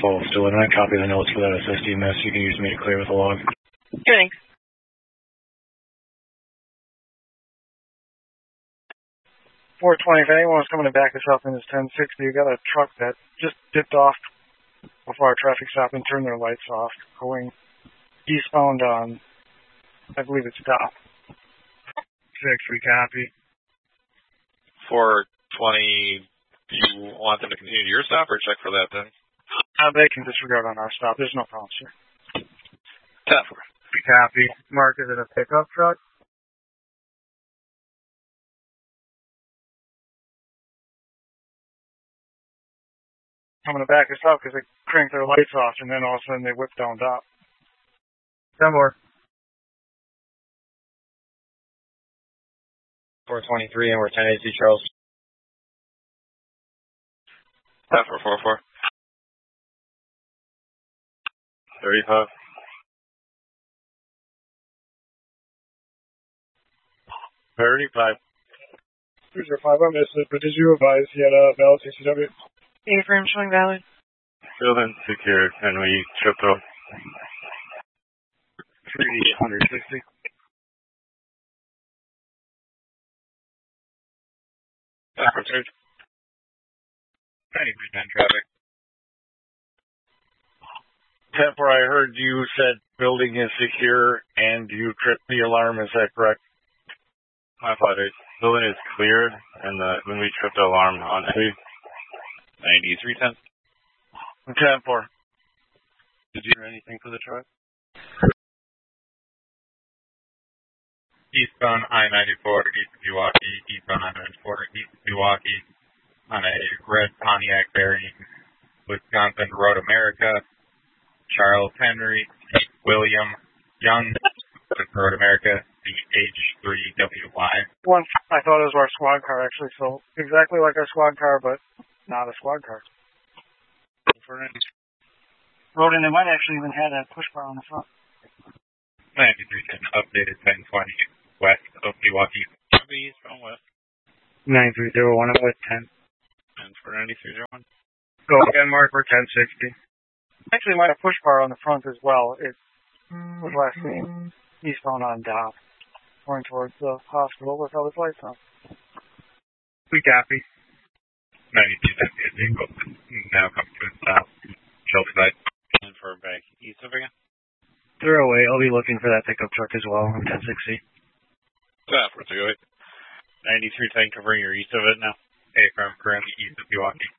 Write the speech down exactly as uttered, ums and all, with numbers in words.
Falls, still in. I copy the notes for that S S D mess. You can use me to clear with the log. Thanks. four twenty, if anyone's coming to back us up in this ten sixty, you got a truck that just dipped off before our traffic stop and turned their lights off, going eastbound on, I believe it's Dock. Six, we copy. four twenty, do you want them to continue to your stop or check for that then? Uh, they can disregard on our stop. There's no problem, sir. ten four. We copy. Mark, is it a pickup truck? Coming to back us up because they cranked their lights off and then all of a sudden they whipped down top. ten more. four twenty-three, and we're ten eighty Charles. ten four four four. thirty-five. thirty-five. three zero five, I missed it, but did you advise he had a valid C C W? A-frame showing valid. Building secured, and we tripped off. three hundred sixty. Officer. ninety percent traffic. Temper, I heard you said building is secure and you tripped the alarm. Is that correct? My apologies. Building is cleared, and the, when we tripped the alarm on ninety-three ten. ten four. Did you hear anything for the truck? Eastbound I ninety-four, east of Milwaukee, eastbound I ninety-four, east of Milwaukee, on a red Pontiac bearing Wisconsin Road America, Charles Henry, William Young, Road America, the H three W Y. One, I thought it was our squad car actually, so exactly like our squad car, but not a squad car. Rode in, they might actually even have that push bar on the front. ninety-three ten, updated ten twenty, west of Milwaukee. East from west. nine three zero one, I'm with ten. And for ninety-three zero one. Go again, Mark, we're ten sixty. Actually might have push bar on the front as well. It was last seen eastbound on Dock, going towards the hospital with all his lights on. We copy. ninety-two ten, vehicle now coming to a stop. Shelter side. And for back east of again. They're away. I'll be looking for that pickup truck as well. I'm ten sixty. ten four two eight. ninety-three ten covering your east of it now. A from currently east of Milwaukee.